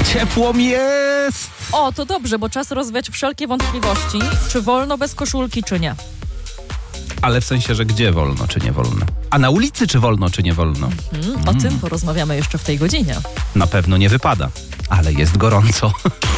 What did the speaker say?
Ciepło mi jest! O, to dobrze, bo czas rozwiać wszelkie wątpliwości, czy wolno bez koszulki, czy nie. Ale w sensie, że gdzie wolno, czy nie wolno? A na ulicy, czy wolno, czy nie wolno? O tym porozmawiamy jeszcze w tej godzinie. Na pewno nie wypada, ale jest gorąco.